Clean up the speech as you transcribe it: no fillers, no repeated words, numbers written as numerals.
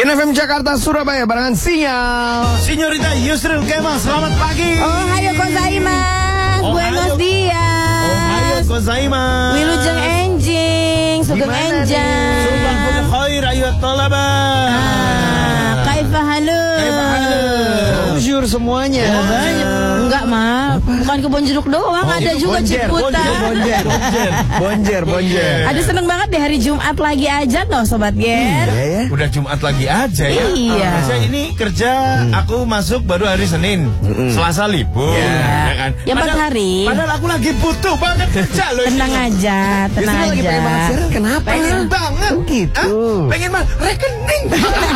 NFM Jakarta, Surabaya, barengan Sinyal. Senyorita Yusril Kemal, selamat pagi. Ohayo gozaimasu. Buenos dias. Ohayo gozaimasu. Wilujeng enjing, sugeng enjang. Subhanallah khair ayat talabah. Kaifa halu. Jujur semuanya. Enggak, Ma. Bukan kebun jeruk doang, ada juga Ciputat. Bonjer. Aduh, seneng banget deh hari Jumat lagi aja toh, Sobat Ger. Ya. Udah Jumat lagi aja ya. Iya. Saya ini kerja, aku masuk baru hari Senin. Selasa libur. Ya kan? Ya, 4 hari. Padahal aku lagi butuh banget kerja loh. Tenang aja, tenang Justru lagi aja. pengen banget siaran, kenapa? Pengen banget. Gitu. Pengen banget rekening.